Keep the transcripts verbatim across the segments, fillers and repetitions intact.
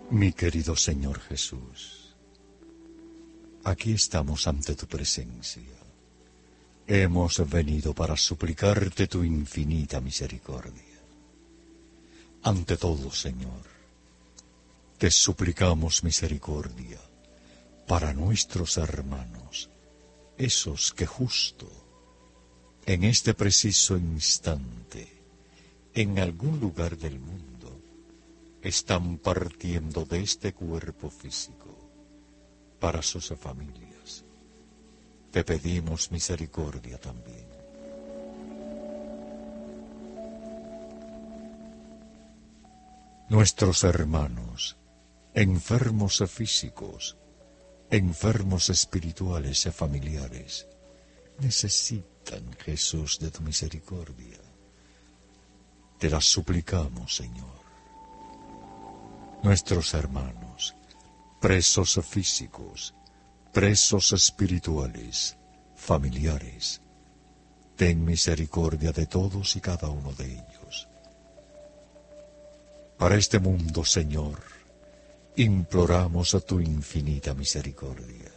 Mi querido Señor Jesús, aquí estamos ante tu presencia. Hemos venido para suplicarte tu infinita misericordia. Ante todo, Señor, te suplicamos misericordia para nuestros hermanos, esos que justo en este preciso instante, en algún lugar del mundo, están partiendo de este cuerpo físico para sus familias. Te pedimos misericordia también. Nuestros hermanos, enfermos físicos, enfermos espirituales y familiares, necesitan, Jesús, de tu misericordia. Te la suplicamos, Señor. Nuestros hermanos, presos físicos, presos espirituales, familiares, ten misericordia de todos y cada uno de ellos. Para este mundo, Señor, imploramos a tu infinita misericordia.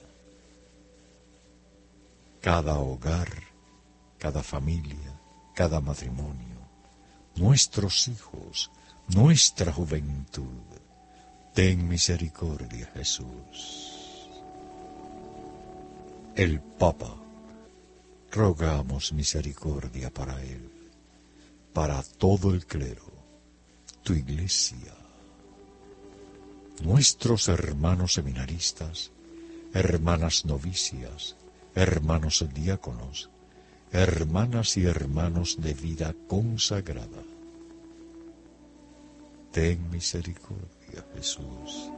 Cada hogar, cada familia, cada matrimonio, nuestros hijos, nuestra juventud, ten misericordia, Jesús. El Papa, rogamos misericordia para él, para todo el clero, tu Iglesia, nuestros hermanos seminaristas, hermanas novicias, hermanos diáconos, hermanas y hermanos de vida consagrada. Ten misericordia, Jesús.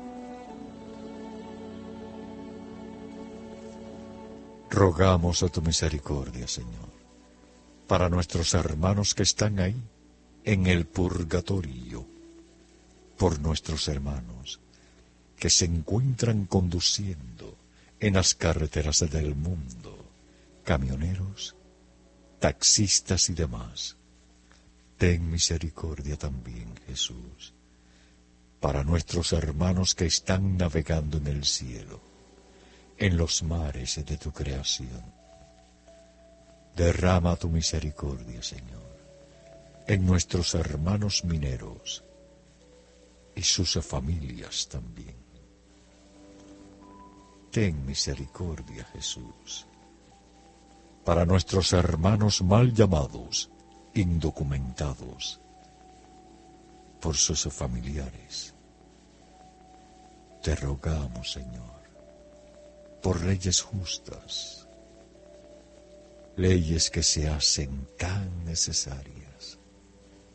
Rogamos a tu misericordia, Señor, para nuestros hermanos que están ahí, en el purgatorio, por nuestros hermanos que se encuentran conduciendo en las carreteras del mundo, camioneros, taxistas y demás. Ten misericordia también, Jesús, para nuestros hermanos que están navegando en el cielo, en los mares de tu creación. Derrama tu misericordia, Señor, en nuestros hermanos mineros y sus familias también. Ten misericordia, Jesús, para nuestros hermanos mal llamados, indocumentados, por sus familiares. Te rogamos, Señor, por leyes justas, leyes que se hacen tan necesarias